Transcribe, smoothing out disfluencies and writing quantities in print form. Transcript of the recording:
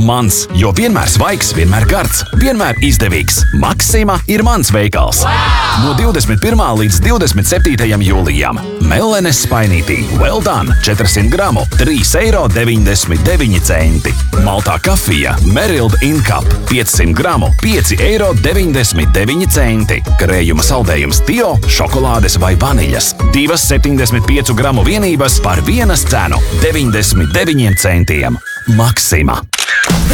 Mans, jo vienmēr svaigs, vienmēr gards, vienmēr izdevīgs. Maxima ir mans veikals. No 21. līdz 27. jūlijam. Mellenes spainītī. Well done. 400 gramu. 3,99 eiro. Maltā kafija. Merild Incap. 500 gramu. 5,99 eiro. Krējuma saldējums Tio, šokolādes vai vaniļas. 2,75 gramu vienības par vienas cenu. 99 centiem. Maxima.